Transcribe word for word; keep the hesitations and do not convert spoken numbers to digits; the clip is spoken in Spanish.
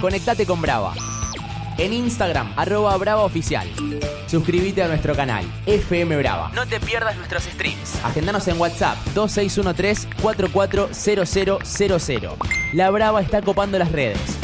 Conectate con Brava. En Instagram, arroba Brava Oficial. Suscríbete a nuestro canal, F M Brava. No te pierdas nuestros streams. Agendanos en WhatsApp, dos seis uno tres, cuatro cuatro cero cero cero cero. La Brava está copando las redes.